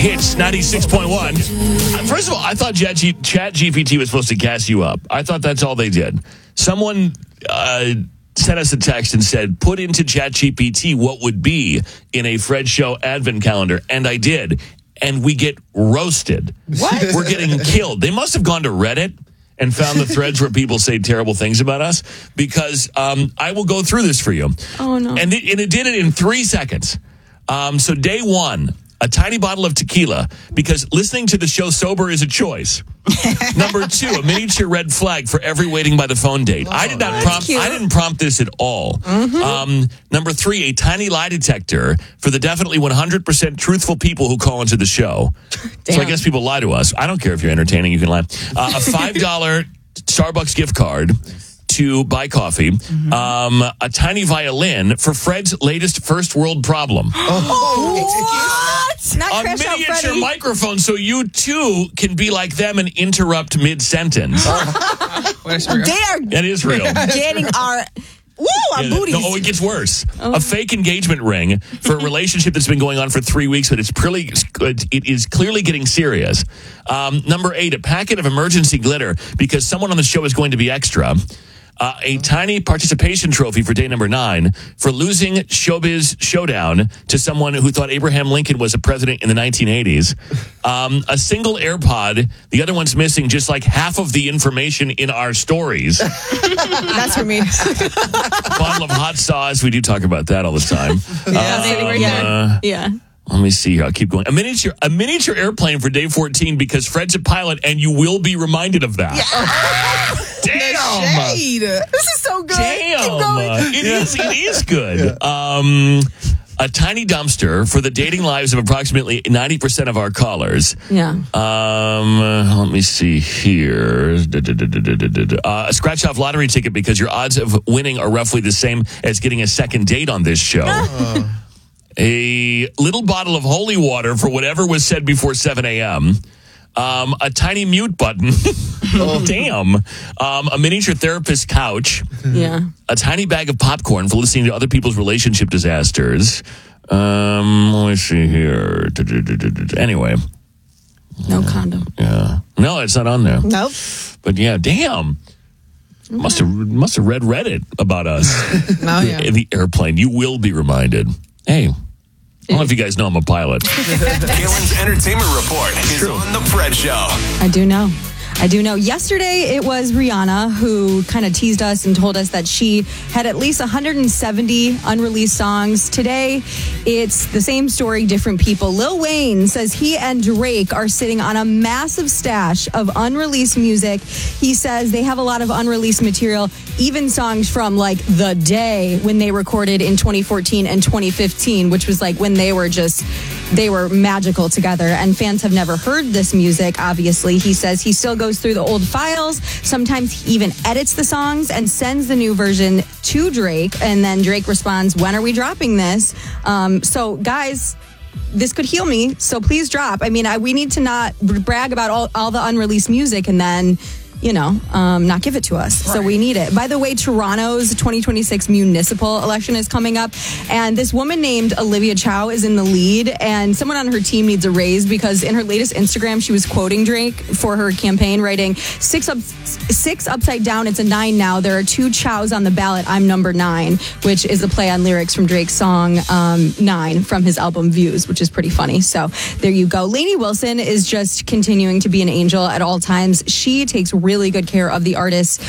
Hits 96.1. First of all, I thought ChatGPT was supposed to gas you up. I thought that's all they did. Someone sent us a text and said, put into ChatGPT what would be in a Fred Show advent calendar. And I did. And we get roasted. What? We're getting killed. They must have gone to Reddit and found the threads where people say terrible things about us, because I will go through this for you. Oh, no. And it did it in 3 seconds. So day one, a tiny bottle of tequila, because listening to the show sober is a choice. Number 2, a miniature red flag for every waiting by the phone date. I didn't prompt this at all. Mm-hmm. Number 3, a tiny lie detector for the definitely 100% truthful people who call into the show. Damn. So I guess people lie to us. I don't care if you're entertaining, you can lie. A $5 Starbucks gift card to buy coffee. Mm-hmm. A tiny violin for Fred's latest first world problem. What? Not a miniature microphone so you too can be like them and interrupt mid-sentence. That is real. Getting our booties. No, it gets worse. A fake engagement ring for a relationship that's been going on for 3 weeks, but it is clearly getting serious. Number 8, a packet of emergency glitter because someone on the show is going to be extra. A tiny participation trophy for day number 9 for losing Showbiz Showdown to someone who thought Abraham Lincoln was a president in the 1980s. A single AirPod. The other one's missing just like half of the information in our stories. That's for me. Bottle of hot sauce. We do talk about that all the time. Yeah. Let me see here. I'll keep going. A miniature airplane for day 14 because Fred's a pilot and you will be reminded of that. Yeah. Damn. This is so good. Damn. Keep going. It is good. A tiny dumpster for the dating lives of approximately 90% of our callers. Yeah. Let me see here. A scratch-off lottery ticket because your odds of winning are roughly the same as getting a second date on this show. A little bottle of holy water for whatever was said before 7 a.m. A tiny mute button. Damn. A miniature therapist couch. Yeah. A tiny bag of popcorn for listening to other people's relationship disasters. Let me see here. Anyway. No condom. Yeah. No, it's not on there. Nope. But yeah, damn. Must have read Reddit about us. In the airplane. You will be reminded. Hey. I don't know if you guys know I'm a pilot. Kalen's Entertainment Report is on The Fred Show. I do know. Yesterday, it was Rihanna who kind of teased us and told us that she had at least 170 unreleased songs. Today, it's the same story, different people. Lil Wayne says he and Drake are sitting on a massive stash of unreleased music. He says they have a lot of unreleased material, even songs from like the day when they recorded in 2014 and 2015, which was like when they were magical together, and fans have never heard this music. Obviously, he says he still goes through the old files. Sometimes he even edits the songs and sends the new version to Drake, and then Drake responds, when are we dropping this? So guys, this could heal me, so please drop. I mean, we need to not brag about all the unreleased music and then not give it to us. Right. So we need it. By the way, Toronto's 2026 municipal election is coming up, and this woman named Olivia Chow is in the lead, and someone on her team needs a raise because in her latest Instagram, she was quoting Drake for her campaign, writing, six upside down, it's a 9 now. There are 2 Chows on the ballot. I'm number 9, which is a play on lyrics from Drake's song 9 from his album Views, which is pretty funny. So there you go. Lainey Wilson is just continuing to be an angel at all times. She takes really good care of the artists